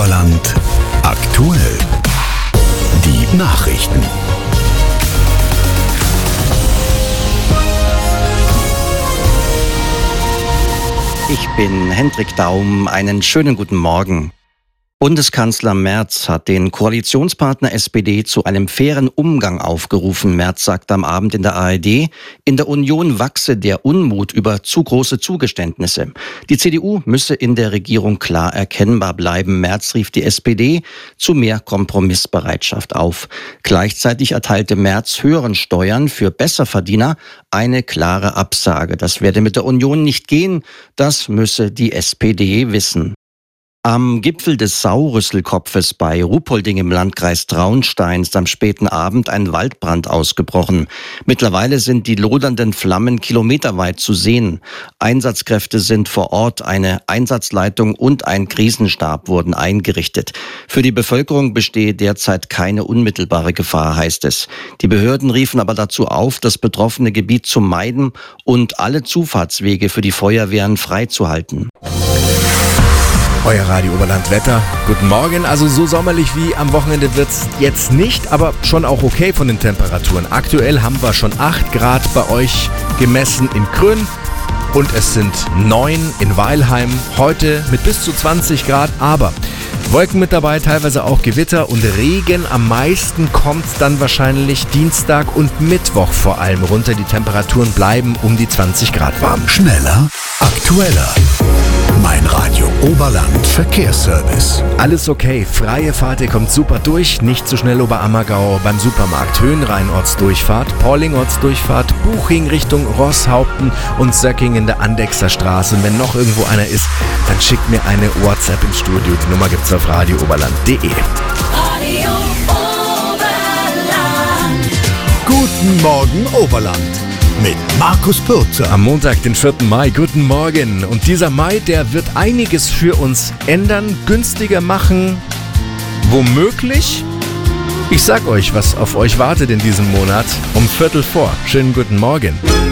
Oberland aktuell. Die Nachrichten. Ich bin Hendrik Daum. Einen schönen guten Morgen. Bundeskanzler Merz hat den Koalitionspartner SPD zu einem fairen Umgang aufgerufen. Merz sagte am Abend in der ARD, in der Union wachse der Unmut über zu große Zugeständnisse. Die CDU müsse in der Regierung klar erkennbar bleiben. Merz rief die SPD zu mehr Kompromissbereitschaft auf. Gleichzeitig erteilte Merz höheren Steuern für Besserverdiener eine klare Absage. Das werde mit der Union nicht gehen, das müsse die SPD wissen. Am Gipfel des Sauerrüsselkopfes bei Ruhpolding im Landkreis Traunstein ist am späten Abend ein Waldbrand ausgebrochen. Mittlerweile sind die lodernden Flammen kilometerweit zu sehen. Einsatzkräfte sind vor Ort, eine Einsatzleitung und ein Krisenstab wurden eingerichtet. Für die Bevölkerung bestehe derzeit keine unmittelbare Gefahr, heißt es. Die Behörden riefen aber dazu auf, das betroffene Gebiet zu meiden und alle Zufahrtswege für die Feuerwehren freizuhalten. Euer Radio Oberland Wetter. Guten Morgen. Also so sommerlich wie am Wochenende wird's jetzt nicht, aber schon auch okay von den Temperaturen. Aktuell haben wir schon 8 Grad bei euch gemessen in Krünn und es sind 9 in Weilheim. Heute mit bis zu 20 Grad, aber Wolken mit dabei, teilweise auch Gewitter und Regen. Am meisten kommt dann wahrscheinlich Dienstag und Mittwoch vor allem runter. Die Temperaturen bleiben um die 20 Grad warm. Schneller, aktueller. Mein Radio Oberland Verkehrsservice. Alles okay, freie Fahrt, ihr kommt super durch. Nicht zu schnell Oberammergau beim Supermarkt Höhenrhein Ortsdurchfahrt, Pauling Ortsdurchfahrt, Buching Richtung Rosshaupten und Söcking in der Andechser Straße. Und wenn noch irgendwo einer ist, dann schickt mir eine WhatsApp ins Studio. Die Nummer gibt's auf radiooberland.de. Radio Oberland. Guten Morgen Oberland mit Markus Pürzer. Am Montag, den 4. Mai, guten Morgen. Und dieser Mai, der wird einiges für uns ändern, günstiger machen, womöglich. Ich sag euch, was auf euch wartet in diesem Monat um 3:15. Schönen guten Morgen.